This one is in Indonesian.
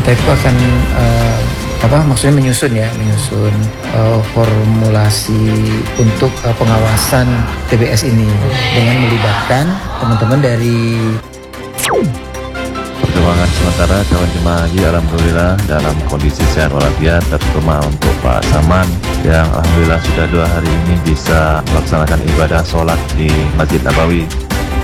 kita itu akan maksudnya menyusun formulasi untuk pengawasan TBS ini dengan melibatkan teman-teman dari perkembangan sementara calon jemaah haji alhamdulillah dalam kondisi sehat walafiat, terutama untuk Pak Saman yang alhamdulillah sudah 2 hari ini bisa melaksanakan ibadah sholat di Masjid Nabawi.